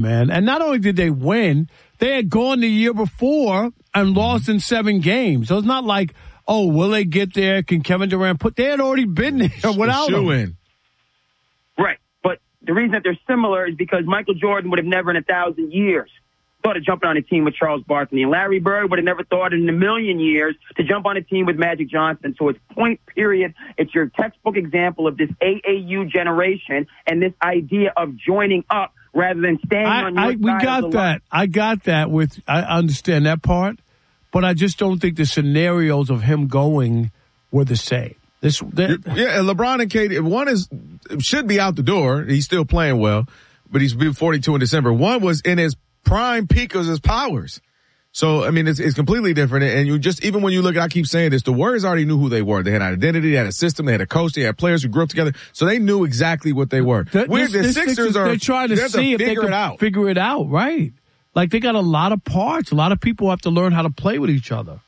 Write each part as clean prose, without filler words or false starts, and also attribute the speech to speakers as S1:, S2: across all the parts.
S1: man. And not only did they win, they had gone the year before and lost in 7 games. So it's not like, oh, will they get there? Can Kevin Durant they had already been there without him.
S2: Right. But the reason that they're similar is because Michael Jordan would have never in 1,000 years thought of jumping on a team with Charles Barkley. And Larry Bird would have never thought in a million years to jump on a team with Magic Johnson. So it's point period. It's your textbook example of this AAU generation and this idea of joining up rather than staying on your side.
S1: We got that. I got that. I understand that part, but I just don't think the scenarios of him going were the same.
S3: LeBron and KD, should be out the door. He's still playing well, but he's been 42 in December. One was in his prime peak of his powers. So, I mean, it's completely different. And even when you look at, I keep saying this, the Warriors already knew who they were. They had an identity, they had a system, they had a coach, they had players who grew up together. So they knew exactly what they were. The Sixers
S1: they're trying to see if they can figure it out, right? Like they got a lot of parts. A lot of people have to learn how to play with each other.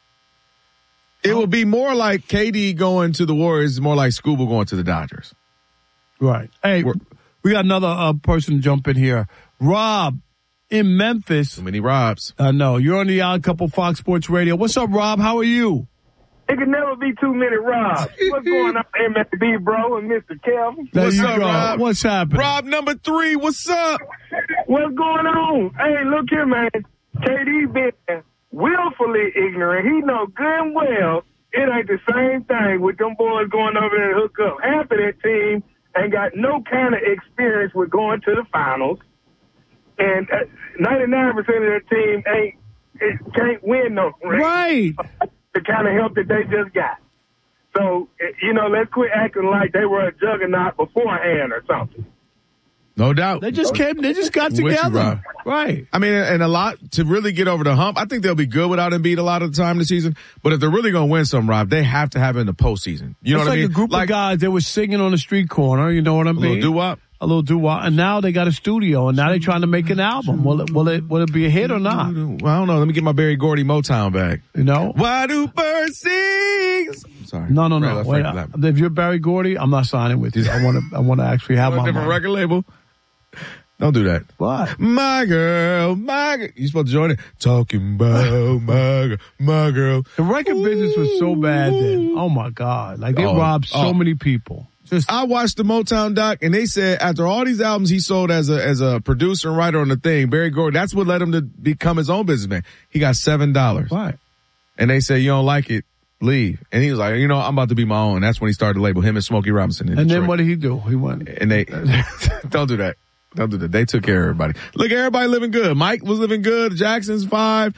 S3: It would be more like KD going to the Warriors, more like Scuba going to the Dodgers.
S1: Right. Hey, we got another person jump in here. Rob in Memphis.
S3: So many Robs.
S1: I know. You're on the Odd Couple Fox Sports Radio. What's up, Rob? How are you?
S4: It can never be too many Robs. What's going on, MSB, bro, and Mr. Kelvin?
S3: What's up, Rob?
S1: What's happening?
S3: Rob number 3, what's up?
S4: What's going on? Hey, look here, man. KD been willfully ignorant. He know good and well it ain't the same thing with them boys going over there and hook up. Half of that team ain't got no kind of experience with going to the finals. And 99% of that team can't win no ring.
S1: Right.
S4: The kind of help that they just got. So, let's quit acting like they were a juggernaut beforehand or something.
S3: No doubt.
S1: They just got together. Right.
S3: I mean, and a lot to really get over the hump. I think they'll be good without Embiid a lot of the time this season. But if they're really going to win some, Rob, they have to have it in the postseason. You know what I mean?
S1: It's like a group of guys that were singing on the street corner. You know what I mean?
S3: A little doo-wop.
S1: A little doo-wop. And now they got a studio, and now they're trying to make an album. Will it be a hit or not?
S3: Well, I don't know. Let me get my Berry Gordy Motown back.
S1: You know?
S3: Why do birds sing? Sorry.
S1: No. Wait, if you're Berry Gordy, I'm not signing with you. I want to actually have my
S3: different record label. Don't do that.
S1: What?
S3: My girl. You supposed to join it? Talking about my girl.
S1: The record business was so bad then. Oh my God. Like they robbed so many people.
S3: I watched the Motown doc and they said after all these albums he sold as a producer and writer on the thing, Berry Gordy, that's what led him to become his own businessman. He got $7.
S1: Right.
S3: And they said, you don't like it, leave. And he was like, I'm about to be my own. That's when he started the label, him and Smokey Robinson.
S1: And then what did he do? He went.
S3: And they, don't do that. Don't do that. They took care of everybody. Look, everybody living good. Mike was living good. Jackson's 5.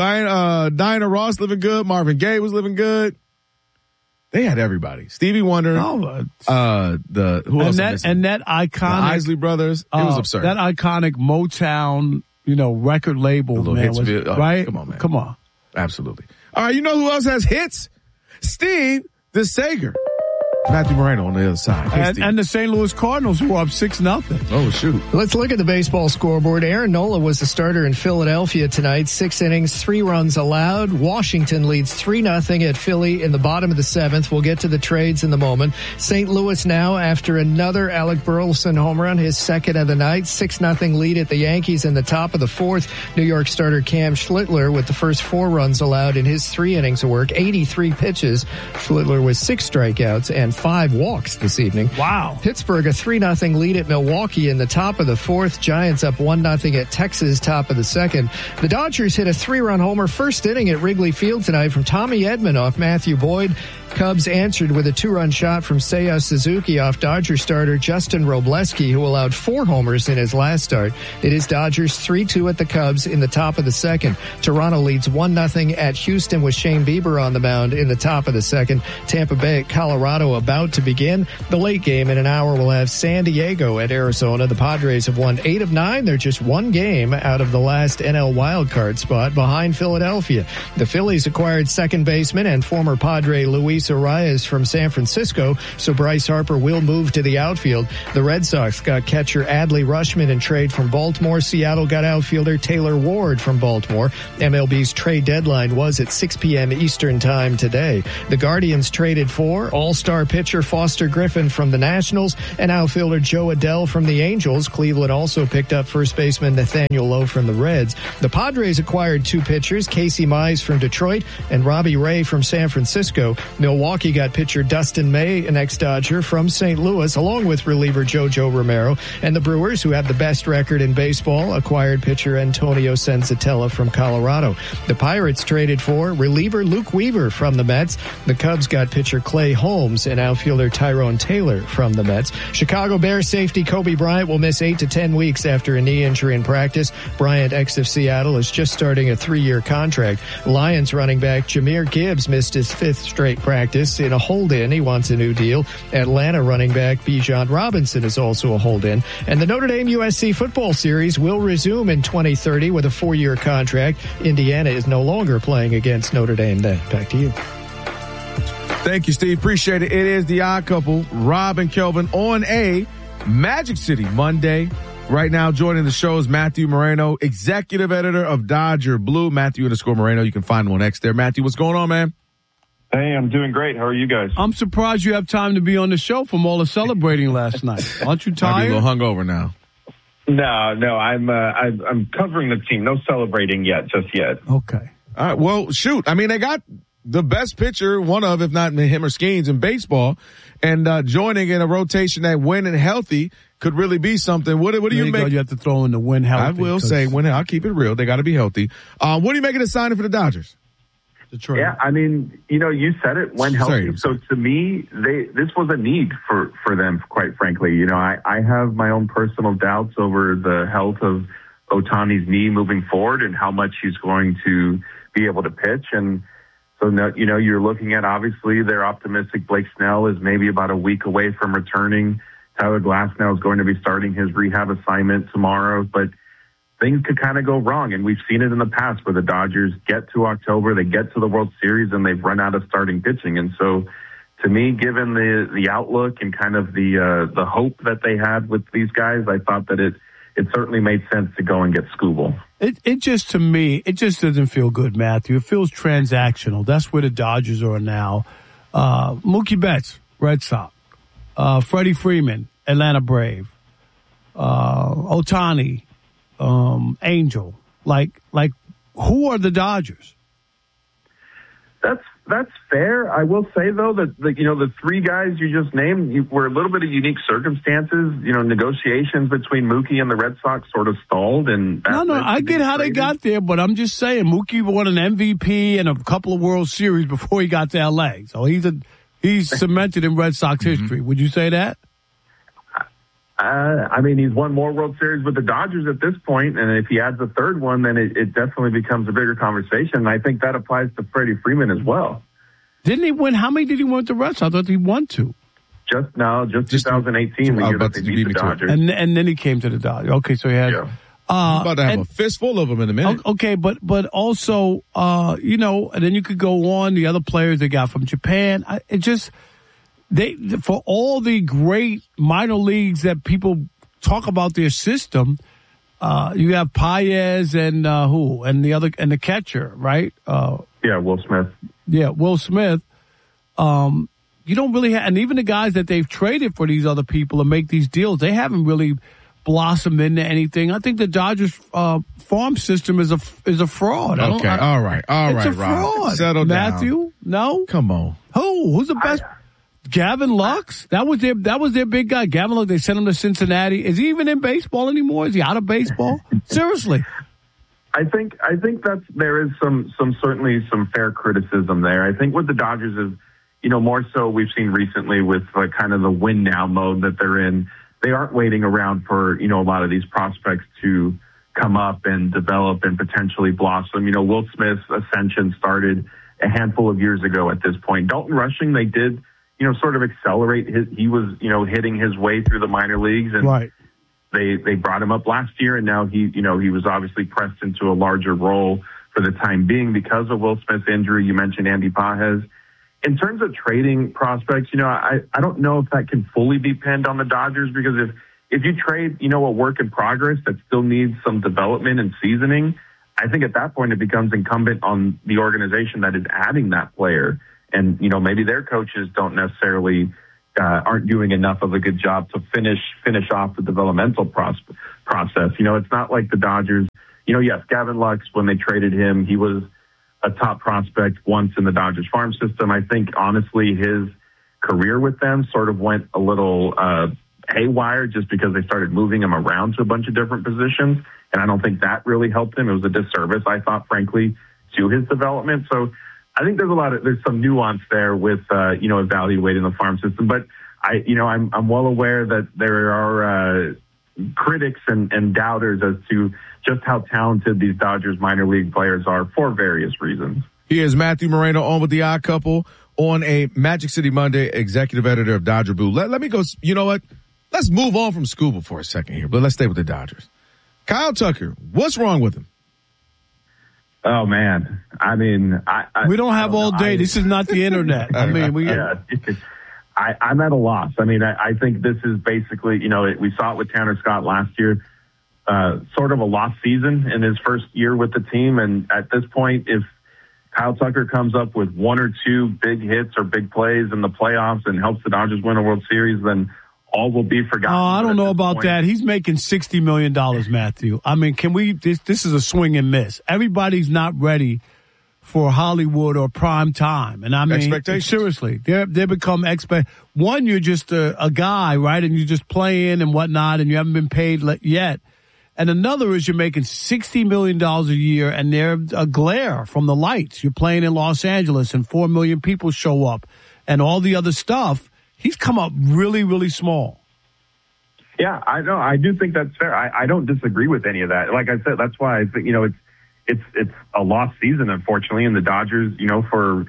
S3: Diana Ross living good. Marvin Gaye was living good. They had everybody. Stevie Wonder.
S1: Who else? And that iconic.
S3: The Isley Brothers. It was absurd.
S1: That iconic Motown, record label, man. Right?
S3: Come on, man.
S1: Come on.
S3: Absolutely. All right. You know who else has hits? Steve DeSager. Matthew Moreno on the other side.
S1: And the St. Louis Cardinals who are up 6-0.
S3: Oh, shoot.
S5: Let's look at the baseball scoreboard. Aaron Nola was the starter in Philadelphia tonight. 6 innings, 3 runs allowed. Washington leads 3-0 at Philly in the bottom of the 7th. We'll get to the trades in the moment. St. Louis now after another Alec Burleson home run, his second of the night. 6-0 lead at the Yankees in the top of the 4th. New York starter Cam Schlittler with the first 4 runs allowed in his 3 innings of work. 83 pitches. Schlittler with 6 strikeouts and 5 walks this evening.
S1: Wow.
S5: Pittsburgh a 3-0 lead at Milwaukee in the top of the 4th. Giants up 1-0 at Texas, top of the 2nd. The Dodgers hit a 3-run homer first inning at Wrigley Field tonight from Tommy Edman off Matthew Boyd. Cubs answered with a 2-run shot from Seiya Suzuki off Dodger starter Justin Robleski, who allowed 4 homers in his last start. It is Dodgers 3-2 at the Cubs in the top of the 2nd. Toronto leads 1-0 at Houston with Shane Bieber on the mound in the top of the 2nd. Tampa Bay at Colorado about to begin. The late game in an hour will have San Diego at Arizona. The Padres have won 8 of 9. They're just 1 game out of the last NL wildcard spot behind Philadelphia. The Phillies acquired second baseman and former Padre Luis Luis Arias from San Francisco, so Bryce Harper will move to the outfield. The Red Sox got catcher Adley Rutschman in trade from Baltimore. Seattle got outfielder Taylor Ward from Baltimore. MLB's trade deadline was at 6 p.m. Eastern time today. The Guardians traded for all-star pitcher Foster Griffin from the Nationals and outfielder Joe Adell from the Angels. Cleveland also picked up first baseman Nathaniel Lowe from the Reds. The Padres acquired two pitchers, Casey Mize from Detroit and Robbie Ray from San Francisco. Milwaukee got pitcher Dustin May, an ex-Dodger, from St. Louis, along with reliever JoJo Romero. And the Brewers, who have the best record in baseball, acquired pitcher Antonio Senzatella from Colorado. The Pirates traded for reliever Luke Weaver from the Mets. The Cubs got pitcher Clay Holmes and outfielder Tyrone Taylor from the Mets. Chicago Bears safety Kobe Bryant will miss 8 to 10 weeks after a knee injury in practice. Bryant, ex of Seattle, is just starting a 3-year contract. Lions running back Jahmyr Gibbs missed his 5th straight practice in a hold-in. He wants a new deal. Atlanta running back Bijan Robinson is also a hold-in. And the Notre Dame USC football series will resume in 2030 with a 4-year contract. Indiana is no longer playing against Notre Dame then. Back to you.
S3: Thank you, Steve. Appreciate it. It is the Odd Couple, Rob and Kelvin, on a Magic City Monday. Right now, joining the show is Matthew Moreno, executive editor of Dodger Blue. Matthew _Moreno. You can find him on X there. Matthew, what's going on, man?
S6: Hey, I'm doing great. How are you guys?
S1: I'm surprised you have time to be on the show from all the celebrating last night. Aren't you tired?
S3: Might be a little hungover now.
S6: No, I'm covering the team. No celebrating yet, just yet.
S1: Okay.
S3: All right. Well, shoot. I mean, they got the best pitcher, one of, if not him or Skeens, in baseball, and joining in a rotation that when and healthy could really be something. What do you make?
S1: You have to throw in the win healthy.
S3: I will say when I'll keep it real. They got to be healthy. What do you make of the signing for the Dodgers?
S1: Detroit.
S7: Yeah, I mean, you said it, when healthy. So to me, this was a need for them, quite frankly. I have my own personal doubts over the health of Ohtani's knee moving forward and how much he's going to be able to pitch. And so, you're looking at, obviously, they're optimistic. Blake Snell is maybe about a week away from returning. Tyler Glasnow is going to be starting his rehab assignment tomorrow. But things could kind of go wrong, and we've seen it in the past where the Dodgers get to October, they get to the World Series, and they've run out of starting pitching. And so, to me, given the outlook and kind of the hope that they had with these guys, I thought that it certainly made sense to go and get Skubal.
S1: It just, to me, it just doesn't feel good, Matthew. It feels transactional. That's where the Dodgers are now. Mookie Betts, Red Sox. Freddie Freeman, Atlanta Brave. Ohtani, Angel. Like who are the Dodgers?
S7: That's fair. I will say, though, that the three guys you just named were a little bit of unique circumstances. Negotiations between Mookie and the Red Sox sort of stalled. And
S1: no, I get how they got there, but I'm just saying Mookie won an MVP and a couple of World Series before he got to L.A. So he's cemented in Red Sox history. Would you say that?
S7: I mean, he's won more World Series with the Dodgers at this point, and if he adds a third one, then it definitely becomes a bigger conversation. And I think that applies to Freddie Freeman as well.
S1: Didn't he win? How many did he win with the Red Sox? I thought he won 2.
S7: Just 2018, the year that they beat the Dodgers.
S1: And then he came to the Dodgers. Okay, so he had...
S7: Yeah.
S3: He's about to have a fistful of them in a minute.
S1: Okay, but also, and then you could go on the other players they got from Japan. For all the great minor leagues that people talk about their system, you have Paez and and the catcher, right?
S7: Will Smith.
S1: Yeah, Will Smith. You don't really have, and even the guys that they've traded for these other people to make these deals, they haven't really blossomed into anything. I think the Dodgers farm system is a fraud.
S3: Okay, all right,
S1: it's a
S3: Rob.
S1: fraud.
S3: Settle down.
S1: Matthew, no,
S3: come on.
S1: Who's the best? Gavin Lux? That was their big guy. Gavin Lux, they sent him to Cincinnati. Is he even in baseball anymore? Is he out of baseball? Seriously.
S7: I think there is certainly some fair criticism there. I think what the Dodgers is, more so we've seen recently with kind of the win now mode that they're in. They aren't waiting around for, a lot of these prospects to come up and develop and potentially blossom. Will Smith's ascension started a handful of years ago at this point. Dalton Rushing, they did, sort of accelerate he was, hitting his way through the minor leagues, and
S1: right.
S7: They brought him up last year, and now he was obviously pressed into a larger role for the time being because of Will Smith's injury. You mentioned Andy Paez. in terms of trading prospects, I don't know if that can fully be pinned on the Dodgers, because if you trade, a work in progress that still needs some development and seasoning, I think at that point it becomes incumbent on the organization that is adding that player. And, maybe their coaches don't necessarily aren't doing enough of a good job to finish off the developmental process. It's not like the Dodgers, yes, Gavin Lux, when they traded him, he was a top prospect once in the Dodgers farm system. I think, honestly, his career with them sort of went a little haywire just because they started moving him around to a bunch of different positions. And I don't think that really helped him. It was a disservice, I thought, frankly, to his development. So I think there's some nuance there with, evaluating the farm system. But I'm well aware that there are critics and doubters as to just how talented these Dodgers minor league players are for various reasons.
S3: Here's Matthew Moreno on with the Odd Couple on a Magic City Monday, executive editor of Dodger Boo. Let me go. You know what? Let's move on from Scuba for a second here, but let's stay with the Dodgers. Kyle Tucker, what's wrong with him?
S7: Oh, man. I mean,
S1: we don't have all day. This is not the internet. I mean,
S7: I'm at a loss. I mean, I think this is basically, we saw it with Tanner Scott last year, sort of a lost season in his first year with the team. And at this point, if Kyle Tucker comes up with one or two big hits or big plays in the playoffs and helps the Dodgers win a World Series, then all will be forgotten.
S1: Oh, I don't know about that. He's making $60 million, Matthew. I mean, this is a swing and miss. Everybody's not ready for Hollywood or prime time. And I mean, seriously, they become one, you're just a guy, right? And you're just playing and whatnot, and you haven't been paid yet. And another is you're making $60 million a year, and they're a glare from the lights. You're playing in Los Angeles, and 4 million people show up, and all the other stuff. He's come up really, really small.
S7: Yeah, I know. I do think that's fair. I don't disagree with any of that. Like I said, that's why I think, it's a lost season, unfortunately, and the Dodgers, for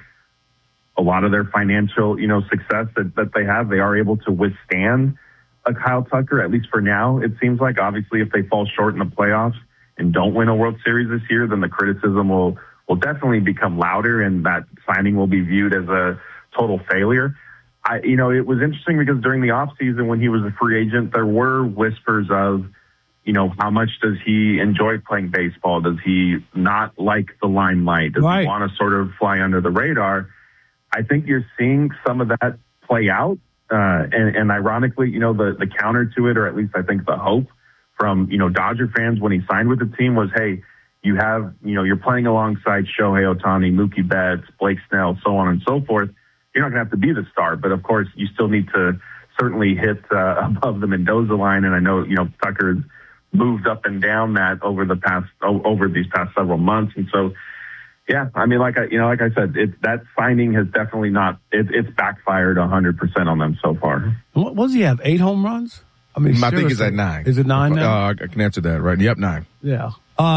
S7: a lot of their financial, success that they have, they are able to withstand a Kyle Tucker, at least for now. It seems like, obviously, if they fall short in the playoffs and don't win a World Series this year, then the criticism will definitely become louder, and that signing will be viewed as a total failure. It was interesting because during the offseason when he was a free agent, there were whispers of, how much does he enjoy playing baseball? Does he not like the limelight? Does he want to sort of fly under the radar? I think you're seeing some of that play out. And ironically, the counter to it, or at least I think the hope from, Dodger fans when he signed with the team was, hey, you have, you're playing alongside Shohei Ohtani, Mookie Betts, Blake Snell, so on and so forth. You're not going to have to be the star, but of course you still need to certainly hit above the Mendoza line. And I know, Tucker's moved up and down that over these past several months. And so, yeah, I mean, like I said, that signing has definitely it's backfired 100% on them so far.
S1: What does he have? 8 home runs? I mean,
S3: I think it's at 9.
S1: Is it 9 now?
S3: I can answer that, right? Yep, 9.
S1: Yeah.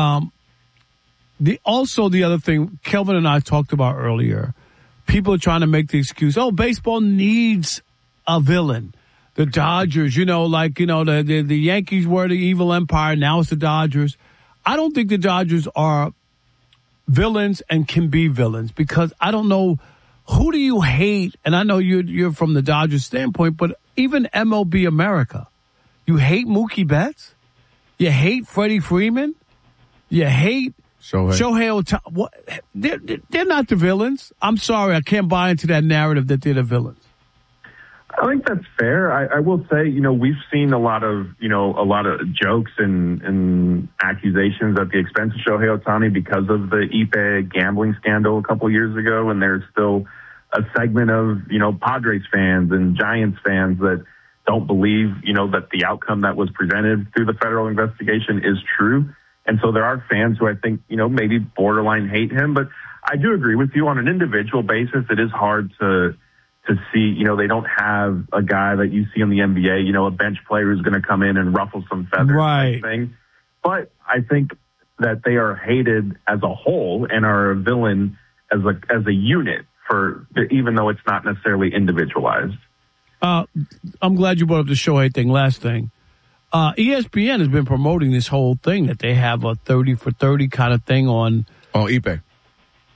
S1: The other thing Kelvin and I talked about earlier, people are trying to make the excuse, baseball needs a villain. The Dodgers, the Yankees were the evil empire. Now it's the Dodgers. I don't think the Dodgers are villains and can be villains, because I don't know, who do you hate? And I know you're from the Dodgers standpoint, but even MLB America, you hate Mookie Betts? You hate Freddie Freeman? You hate Shohei Ohtani? They're not the villains. I'm sorry, I can't buy into that narrative that they're the villains.
S7: I think that's fair. I will say, we've seen a lot of jokes and accusations at the expense of Shohei Ohtani because of the Ipe gambling scandal a couple years ago. And there's still a segment of, Padres fans and Giants fans that don't believe, that the outcome that was presented through the federal investigation is true. And so there are fans who I think, maybe borderline hate him. But I do agree with you on an individual basis. It is hard to see, they don't have a guy that you see in the NBA, a bench player who's going to come in and ruffle some feathers.
S1: Right.
S7: Thing. But I think that they are hated as a whole and are a villain as a unit, even though it's not necessarily individualized.
S1: I'm glad you brought up the Shohei thing. Last thing. ESPN has been promoting this whole thing that they have a 30 for 30 kind of thing on.
S3: Oh, Ipe.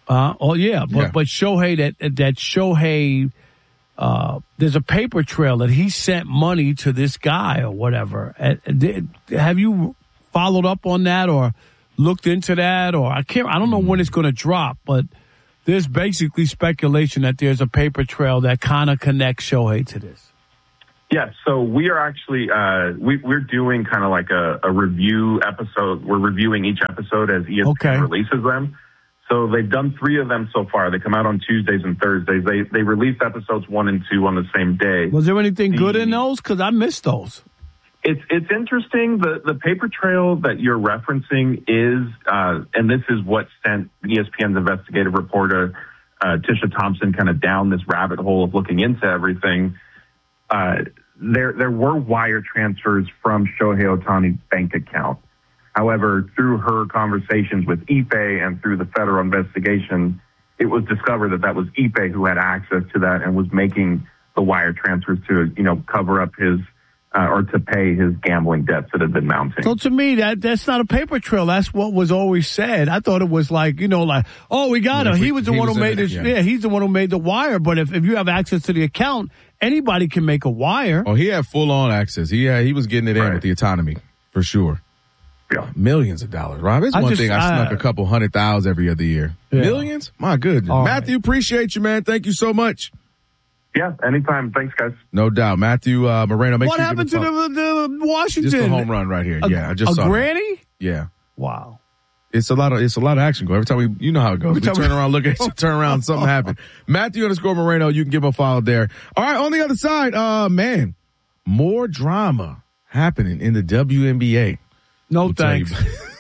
S1: Oh yeah, but Shohei, that Shohei, there's a paper trail that he sent money to this guy or whatever. Have you followed up on that or looked into that? Or I don't know when it's going to drop, but there's basically speculation that there's a paper trail that kind of connects Shohei to this.
S7: Yeah, so we are actually we're doing kind of like a review episode. We're reviewing each episode as ESPN releases them. So they've done 3 of them so far. They come out on Tuesdays and Thursdays. They released episodes 1 and 2 on the same day.
S1: Was there anything good in those? Because I missed those.
S7: It's interesting. The paper trail that you're referencing is, and this is what sent ESPN's investigative reporter Tisha Thompson kind of down this rabbit hole of looking into everything. There were wire transfers from Shohei Ohtani's bank account. However, through her conversations with Ipe and through the federal investigation, it was discovered that was Ipe who had access to that and was making the wire transfers to, cover up his or to pay his gambling debts that had been mounting.
S1: So to me, that's not a paper trail. That's what was always said. I thought it was like, oh, we got him. He was the one who made this. Yeah, he's the one who made the wire. But if you have access to the account, anybody can make a wire.
S3: Oh, he had full on access. He was getting it in with the autonomy for sure.
S7: Yeah.
S3: Millions of dollars, Rob. It's one thing I snuck a couple $100,000 every other year. Yeah. Millions? My goodness. All Matthew, appreciate you, man. Thank you so much.
S7: Yeah, anytime. Thanks, guys.
S3: No doubt. Matthew Moreno,
S1: what happened to the Washington?
S3: Just a home run right here. I just saw
S1: granny?
S3: That. Yeah.
S1: Wow.
S3: It's a lot of action. Every time you know how it goes. We turn around, look at you, turn around, something happened. Matthew _Moreno, you can give him a follow there. All right, on the other side, man, more drama happening in the WNBA.
S1: No thanks.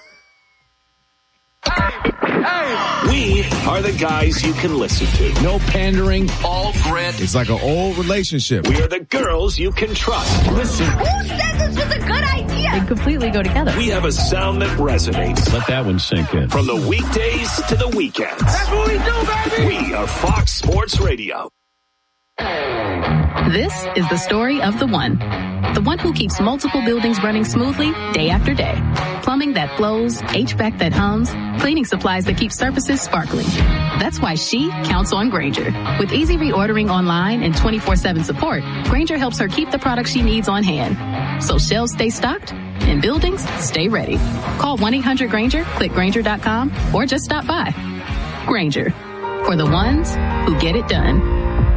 S8: We are the guys you can listen to. No pandering, all grit.
S3: It's like an old relationship.
S8: We are the girls you can trust. Listen.
S9: Who said this was a good idea? They completely go together.
S8: We have a sound that resonates.
S10: Let that one sink in.
S8: From the weekdays to the weekends.
S9: That's what we do, baby.
S8: We are Fox Sports Radio.
S11: This is the story of the one who keeps multiple buildings running smoothly day after day. Plumbing that flows, HVAC that hums, cleaning supplies that keep surfaces sparkling. That's why she counts on Grainger. With easy reordering online and 24/7 support, Grainger helps her keep the products she needs on hand. So shelves stay stocked and buildings stay ready. Call 1-800-GRAINGER, click Grainger.com, or just stop by. Grainger, for the ones who get it done.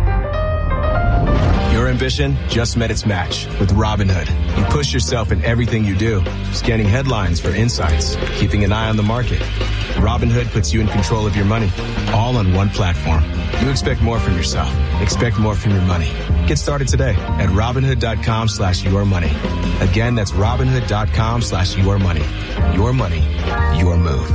S12: Your ambition just met its match with Robinhood. You push yourself in everything you do, scanning headlines for insights, keeping an eye on the market. Robinhood puts you in control of your money, all on one platform. You expect more from yourself. Expect more from your money. Get started today at Robinhood.com/yourmoney. Again, that's Robinhood.com/yourmoney. Your money, your move.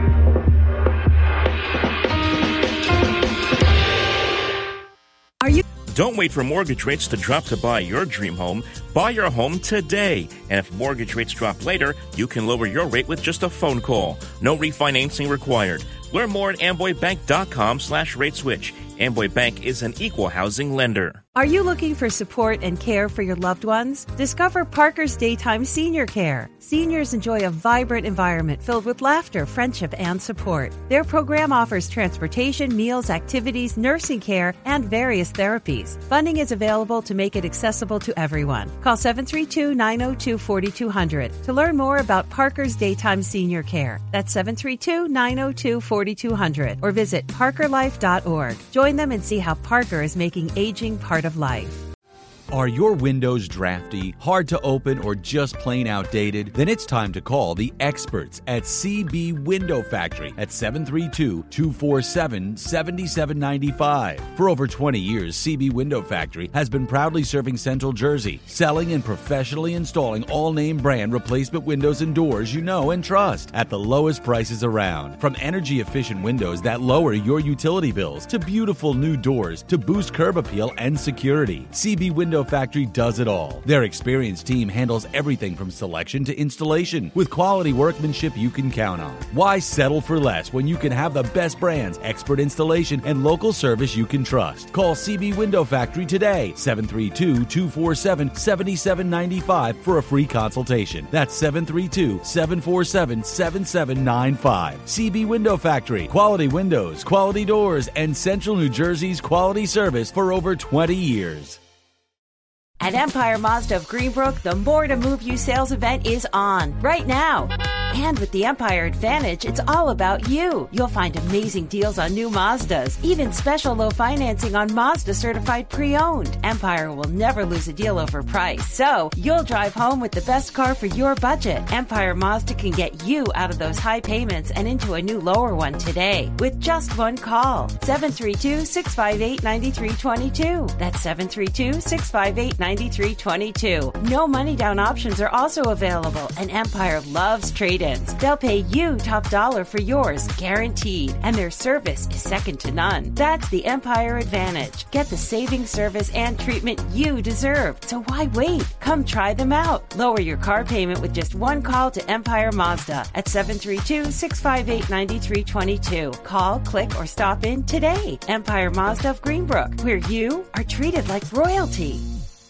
S13: Don't wait for mortgage rates to drop to buy your dream home. Buy your home today. And if mortgage rates drop later, you can lower your rate with just a phone call. No refinancing required. Learn more at amboybank.com/rateswitch. Amboy Bank is an equal housing lender.
S14: Are you looking for support and care for your loved ones? Discover Parker's Daytime Senior Care. Seniors enjoy a vibrant environment filled with laughter, friendship, and support. Their program offers transportation, meals, activities, nursing care, and various therapies. Funding is available to make it accessible to everyone. Call 732-902-4200 to learn more about Parker's Daytime Senior Care. That's 732-902-4200 or visit parkerlife.org. Join them and see how Parker is making aging part of life.
S15: Are your windows drafty, hard to open, or just plain outdated? Then it's time to call the experts at CB Window Factory at 732-247-7795. For over 20 years, CB Window Factory has been proudly serving Central Jersey, selling and professionally installing all-name brand replacement windows and doors you know and trust at the lowest prices around. From energy-efficient windows that lower your utility bills to beautiful new doors to boost curb appeal and security, CB Window Window Factory does it all. Their experienced team handles everything from selection to installation with quality workmanship you can count on. Why settle for less when you can have the best brands, expert installation, and local service you can trust? Call CB Window Factory today, 732-247-7795 for a free consultation. That's 732-747-7795. CB Window Factory. Quality windows, quality doors, and Central New Jersey's quality service for over 20 years.
S14: At Empire Mazda of Greenbrook, the More to Move You sales event is on right now. And with the Empire Advantage, it's all about you. You'll find amazing deals on new Mazdas, even special low financing on Mazda certified pre-owned. Empire will never lose a deal over price, so you'll drive home with the best car for your budget. Empire Mazda can get you out of those high payments and into a new lower one today with just one call. 732-658-9322. That's 732-658-9322. No money down options are also available, and Empire loves trade-ins. They'll pay you top dollar for yours, guaranteed, and their service is second to none. That's the Empire Advantage. Get the saving service and treatment you deserve. So why wait? Come try them out. Lower your car payment with just one call to Empire Mazda at 732-658-9322. Call, click, or stop in today. Empire Mazda of Greenbrook, where you are treated like royalty.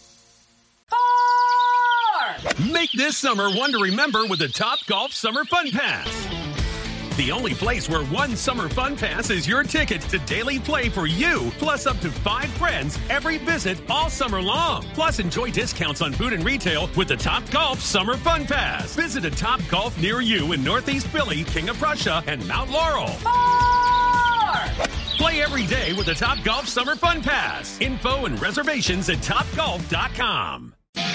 S10: Make this summer one to remember with the Top Golf Summer Fun Pass. The only place where one summer fun pass is your ticket to daily play for you, plus up to 5 friends every visit all summer long. Plus enjoy discounts on food and retail with the Top Golf Summer Fun Pass. Visit a Top Golf near you in Northeast Philly, King of Prussia, and Mount Laurel. Play every day with the Top Golf Summer Fun Pass. Info and reservations at topgolf.com.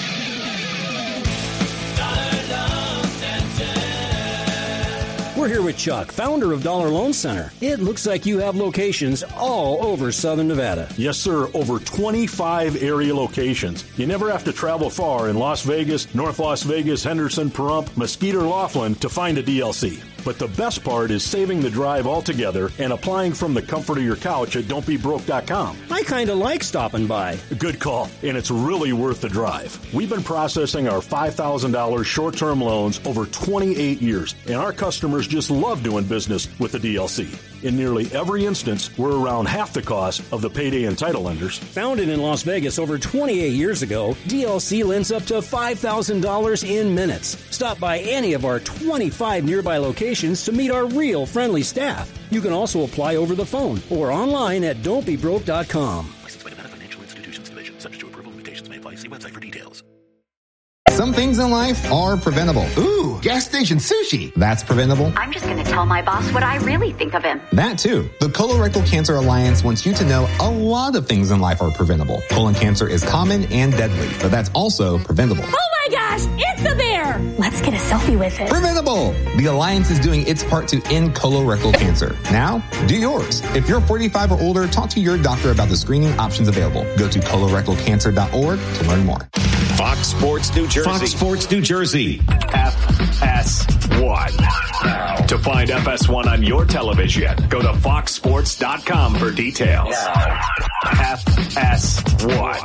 S16: We're here with Chuck, founder of Dollar Loan Center. It looks like you have locations all over Southern Nevada.
S17: Yes, sir. Over 25 area locations. You never have to travel far in Las Vegas, North Las Vegas, Henderson, Pahrump, Mesquite, or Laughlin to find a DLC. But the best part is saving the drive altogether and applying from the comfort of your couch at don'tbebroke.com.
S16: I kind of like stopping by.
S17: Good call, and it's really worth the drive. We've been processing our $5,000 short-term loans over 28 years, and our customers just love doing business with the DLC. In nearly every instance, we're around half the cost of the payday and title lenders.
S16: Founded in Las Vegas over 28 years ago, DLC lends up to $5,000 in minutes. Stop by any of our 25 nearby locations to meet our real friendly staff. You can also apply over the phone or online at don'tbebroke.com.
S18: Licensed by Nevada Financial Institutions Division. Subject to approval. Limitations may apply. See website for details.
S19: Some things in life are preventable. Ooh, gas station sushi. That's preventable.
S9: I'm just going to tell my boss what I really think of him.
S19: That too. The Colorectal Cancer Alliance wants you to know a lot of things in life are preventable. Colon cancer is common and deadly, but that's also preventable.
S9: Oh my gosh, it's the bear! Let's get a selfie with it.
S19: Preventable! The Alliance is doing its part to end colorectal cancer. Now, do yours. If you're 45 or older, talk to your doctor about the screening options available. Go to colorectalcancer.org to learn more.
S8: Fox Sports New Jersey. Fox Sports New Jersey. FS1. To find FS1 on your television, go to foxsports.com for details. FS1.